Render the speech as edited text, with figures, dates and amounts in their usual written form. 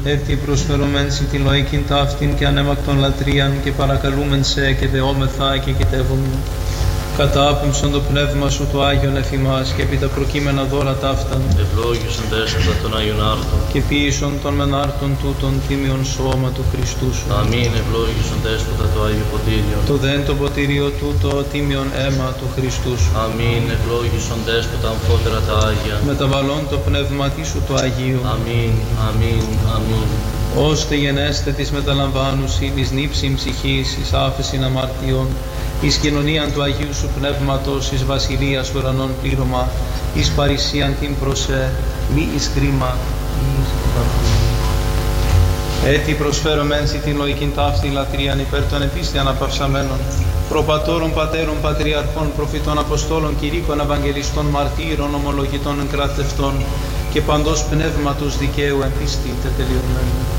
Έτσι προσφερομεν σοι τη λοϊκήν ταύτην και ανέμακτον λατρείαν και παρακαλούμεν σε και δεόμεθα και κοιτεύομεν. Κατάπεμψον το πνεύμα σου το Άγιον εφημάς και επί τα προκείμενα δώρα ταύταν. Ευλόγησον δέσποτα των Άγιον Άρτων. Και ποιήσον των μενάρτων τούτων τίμιον σώμα του Χριστού σου. Αμήν. Ευλόγησον δέσποτα το Άγιο Ποτήριο. Το δέν το ποτήριο τούτο τίμιον αίμα του Χριστού σου. Αμήν. Ευλόγησον δέσποτα αμφότερα τα Άγια. Μεταβαλών το πνεύματί σου το Αγίου. Αμήν. Αμήν. Αμήν. Ώστε γενέστε της μεταλαμβάνουσι εις νύψην ψυχής, εις άφεσιν αμαρτιών, εις κοινωνίαν του Αγίου σου Πνεύματος, εις βασιλείας ουρανών πλήρωμα, εις παρησίαν την προσέ, μη εις κρίμα, μη εις έτι προσφέρομεν σοι την λοϊκήν ταύτη λατρείαν υπέρ των επίστη αναπαυσαμένων, προπατώρων, πατέρων, πατριαρχών, προφητών, αποστόλων, κηρύκων, ευαγγελιστών, μαρτύρων, ομολογητών, εγκρατευτών και παντός πνεύματος δικαίου εν πίστη τετελειωμένου.